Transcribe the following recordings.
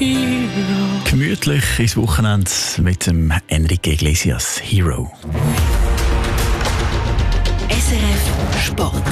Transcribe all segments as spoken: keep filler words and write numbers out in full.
Hero. Gemütlich ins Wochenende mit dem Enrique Iglesias Hero. S R F Sport.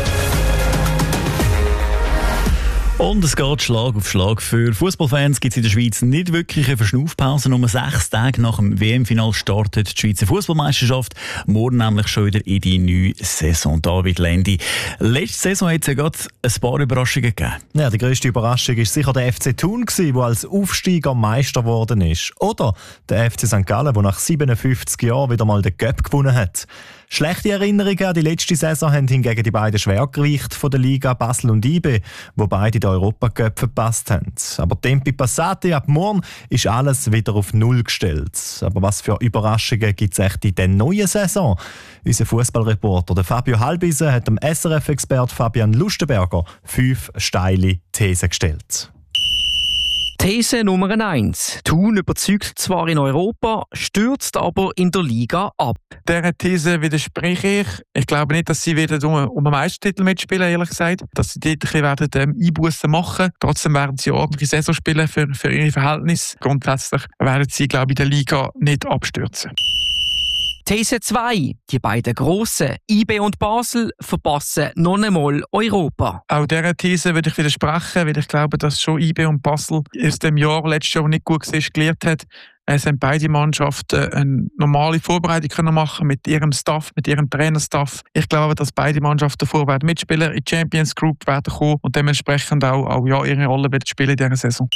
Und es geht Schlag auf Schlag. Für Fußballfans gibt es in der Schweiz nicht wirklich eine Verschnaufpause. Nur sechs Tage nach dem W M-Final startet die Schweizer Fußballmeisterschaft. Morgen nämlich schon wieder in die neue Saison. David Lendi. Letzte Saison hat es ja gerade ein paar Überraschungen gegeben. Ja, die grösste Überraschung war sicher der F C Thun, der als Aufsteiger Meister geworden ist. Oder der F C Sankt Gallen, der nach siebenundfünfzig Jahren wieder mal den Cup gewonnen hat. Schlechte Erinnerungen an die letzte Saison haben hingegen die beiden Schwergewichte von der Liga Basel und I B, wo beide den Europacup verpasst haben. Aber Tempi Passati, ab morgen ist alles wieder auf Null gestellt. Aber was für Überraschungen gibt es echt in der neuen Saison? Unser Fußballreporter Fabio Halbisen hat dem S R F-Expert Fabian Lustenberger fünf steile Thesen gestellt. These Nummer eins. Thun überzeugt zwar in Europa, stürzt aber in der Liga ab. Dieser These widerspreche ich. Ich glaube nicht, dass sie wieder um, um einen Meistertitel mitspielen, ehrlich gesagt. Dass sie dort ein bisschen werden, ähm, Einbussen machen. Trotzdem werden sie ordentliche Saison spielen für, für ihre Verhältnisse. Grundsätzlich werden sie, glaube ich, in der Liga nicht abstürzen. These zwei. Die beiden Grossen, I B und Basel, verpassen noch einmal Europa. Auch dieser These würde ich widersprechen, weil ich glaube, dass schon I B und Basel aus dem Jahr letztes Jahr nicht gut war, gelernt hat. Es haben beide Mannschaften eine normale Vorbereitung können machen mit ihrem Staff, mit ihrem Trainerstaff. Ich glaube, dass beide Mannschaften davor werden mitspielen, in die Champions Group werden kommen und dementsprechend auch, auch ja, ihre Rolle werden spielen in dieser Saison.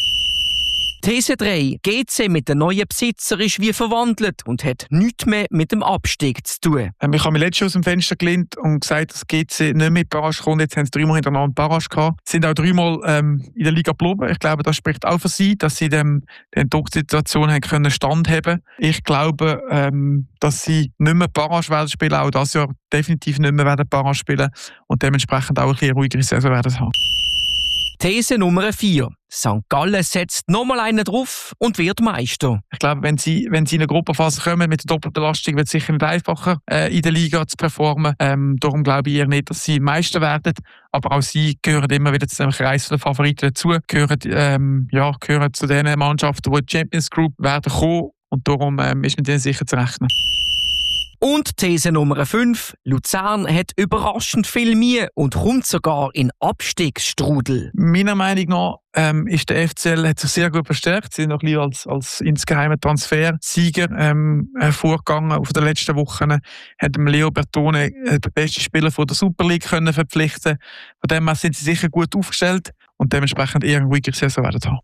These drei. G C mit dem neuen Besitzer ist wie verwandelt und hat nichts mehr mit dem Abstieg zu tun. Ich habe mich letztes Jahr aus dem Fenster gelehnt und gesagt, dass G C nicht mehr in die Barrage kommt. Jetzt haben sie dreimal hintereinander Barrage gehabt. Sie sind auch dreimal ähm, in der Liga geblieben. Ich glaube, das spricht auch für sie, dass sie dem, der Drucksituation haben können standhaben. Ich glaube, ähm, dass sie nicht mehr Barrage werden spielen, auch dieses Jahr definitiv nicht mehr werden Barrage spielen und dementsprechend auch ein bisschen ruhigere Saison werden haben. These Nummer vier. Sankt Gallen setzt nochmal einen drauf und wird Meister. Ich glaube, wenn sie, wenn sie in eine Gruppenphase kommen mit der doppelten Belastung, wird es sicher nicht einfacher, äh, in der Liga zu performen. Ähm, darum glaube ich eher nicht, dass sie Meister werden. Aber auch sie gehören immer wieder zu dem Kreis der Favoriten dazu, gehören, ähm, ja, gehören zu den Mannschaften, die in die Champions Group werden kommen. Und darum ähm, ist mit denen sicher zu rechnen. Und These Nummer fünf. Luzern hat überraschend viel Mühe und kommt sogar in Abstiegsstrudel. Meiner Meinung nach ähm, ist der F C L hat sich sehr gut verstärkt. Sie sind noch ein bisschen als, als insgeheimer Transfersieger ähm, hervorgegangen auf den letzten Wochen. Hat Leo Bertone äh, den besten Spieler von der Super League können verpflichten. Von dem her sind sie sicher gut aufgestellt und dementsprechend eher eine ruhige Saison werden haben.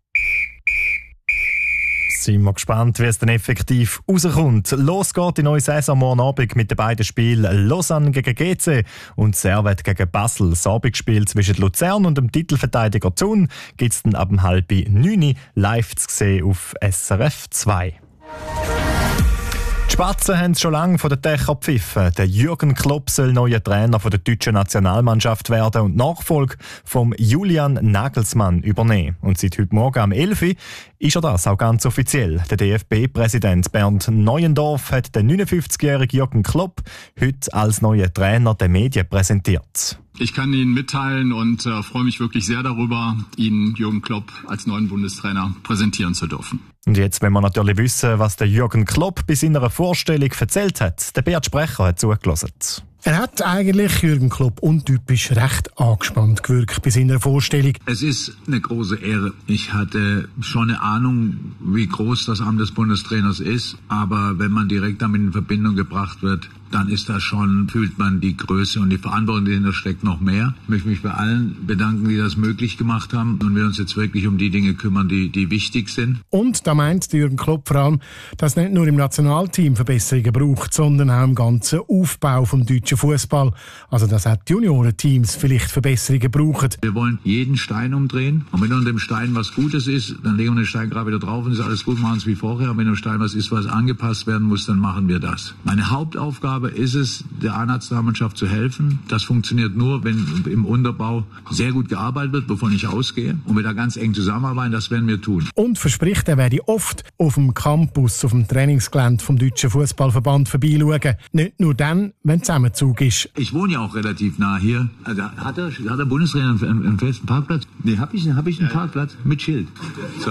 Sind wir gespannt, wie es dann effektiv rauskommt. Los geht die neue Saison morgen Abend mit den beiden Spielen Lausanne gegen G C und Servette gegen Basel. Das Abendspiel zwischen Luzern und dem Titelverteidiger Thun gibt es dann ab halb neun live zu sehen auf S R F zwei. Die Spatzen haben es schon lange von den Dächern gepfiffen. Der Jürgen Klopp soll neuer Trainer von der deutschen Nationalmannschaft werden und Nachfolge vom Julian Nagelsmann übernehmen. Und seit heute Morgen um elf Uhr ist er das auch ganz offiziell. Der D F B-Präsident Bernd Neuendorf hat den neunundfünfzigjährigen Jürgen Klopp heute als neuer Trainer der Medien präsentiert. Ich kann Ihnen mitteilen und äh, freue mich wirklich sehr darüber, Ihnen Jürgen Klopp als neuen Bundestrainer präsentieren zu dürfen. Und jetzt wollen wir natürlich wissen, was der Jürgen Klopp bei seiner Vorstellung erzählt hat. Der Bert Sprecher hat zugelassen. Er hat eigentlich, Jürgen Klopp, untypisch recht angespannt gewirkt bei seiner Vorstellung. Es ist eine große Ehre. Ich hatte schon eine Ahnung, wie groß das Amt des Bundestrainers ist. Aber wenn man direkt damit in Verbindung gebracht wird, dann ist das schon, fühlt man die Größe und die Verantwortung, die dahinter steckt, noch mehr. Ich möchte mich bei allen bedanken, die das möglich gemacht haben und wir uns jetzt wirklich um die Dinge kümmern, die, die wichtig sind. Und da meint Jürgen Klopp vor allem, dass es nicht nur im Nationalteam Verbesserungen braucht, sondern auch im ganzen Aufbau vom deutschen Fußball. Also dass auch die Juniorenteams vielleicht Verbesserungen brauchen. Wir wollen jeden Stein umdrehen und wenn unter dem Stein was Gutes ist, dann legen wir den Stein gerade wieder drauf und ist alles gut, machen es wie vorher. Und wenn unter dem Stein was ist, was angepasst werden muss, dann machen wir das. Meine Hauptaufgabe Aufgabe ist es, der A-Nationalmannschaft zu helfen. Das funktioniert nur, wenn im Unterbau sehr gut gearbeitet wird, wovon ich ausgehe. Und wir da ganz eng zusammenarbeiten, das werden wir tun. Und verspricht, er werde oft auf dem Campus, auf dem Trainingsgelände vom Deutschen Fußballverband vorbeischauen. Nicht nur dann, wenn Zusammenzug ist. Ich wohne ja auch relativ nah hier. Also hat der, hat der Bundestrainer einen, einen festen Parkplatz? Nee, habe ich, hab ich einen Parkplatz mit Schild. So,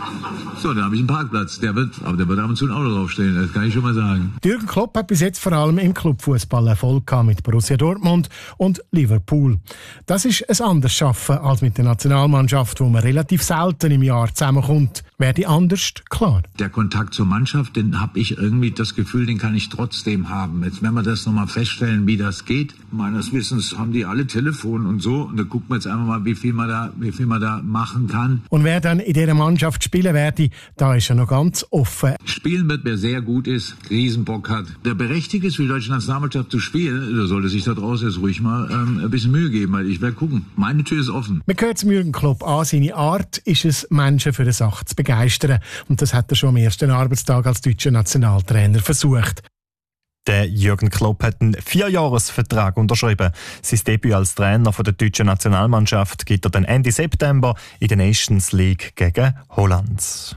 so dann habe ich einen Parkplatz. Der wird, aber der wird ab und zu ein Auto draufstehen, das kann ich schon mal sagen. Jürgen Klopp hat bis jetzt vor allem im Clubfußball Erfolg gehabt mit Borussia Dortmund und Liverpool. Das ist ein anderes Schaffen als mit der Nationalmannschaft, wo man relativ selten im Jahr zusammenkommt. Wäre anders, klar. Der Kontakt zur Mannschaft, den habe ich irgendwie das Gefühl, den kann ich trotzdem haben. Jetzt werden wir das nochmal feststellen, wie das geht. Meines Wissens haben die alle Telefon und so. Und da gucken wir jetzt einfach mal, wie viel man da, wie viel man da machen kann. Und wer dann in dieser Mannschaft spielen werde, da ist er noch ganz offen. Spielen wird, wer sehr gut ist, Riesenbock hat, der berechtigt ist, für die deutsche Nationalmannschaft zu spielen, da sollte sich da draußen jetzt ruhig mal ähm, ein bisschen Mühe geben, weil ich werde gucken. Meine Tür ist offen. Man hört es Jürgen Klopp an, seine Art ist es, Menschen für eine Sache zu begeistern. Und das hat er schon am ersten Arbeitstag als deutscher Nationaltrainer versucht. Der Jürgen Klopp hat einen Vierjahresvertrag unterschrieben. Sein Debüt als Trainer der deutschen Nationalmannschaft gibt er dann Ende September in der Nations League gegen Holland.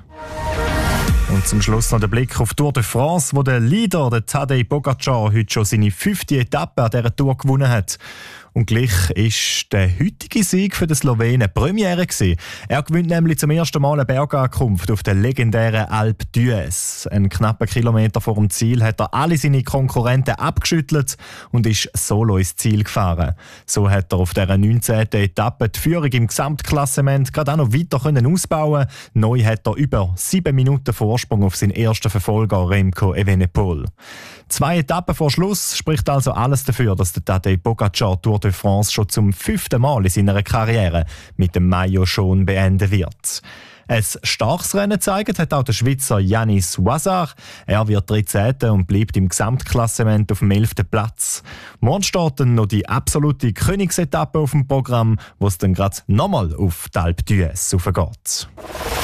Und zum Schluss noch der Blick auf Tour de France, wo der Leader, der Tadej Pogačar, heute schon seine fünfte Etappe an dieser Tour gewonnen hat. Und gleich ist der heutige Sieg für den Slowenen Premiere gewesen. Er gewinnt nämlich zum ersten Mal eine Bergankunft auf der legendären Alpe d'Huez. Einen knappen Kilometer vor dem Ziel hat er alle seine Konkurrenten abgeschüttelt und ist solo ins Ziel gefahren. So hat er auf dieser neunzehnten Etappe die Führung im Gesamtklassement gerade auch noch weiter können ausbauen. Neu hat er über sieben Minuten Vorsprung auf seinen ersten Verfolger Remco Evenepoel. Zwei Etappen vor Schluss spricht also alles dafür, dass der Tadej Pogačar Tour de France schon zum fünften Mal in seiner Karriere mit dem Maillot schon beenden wird. Ein starkes Rennen zeigt hat auch der Schweizer Yanis Ouazzar. Er wird dreizehnter und bleibt im Gesamtklassement auf dem elften Platz. Morgen steht dann noch die absolute Königsetappe auf dem Programm, wo es dann gerade nochmal auf die Alpe d'Huez raufgeht.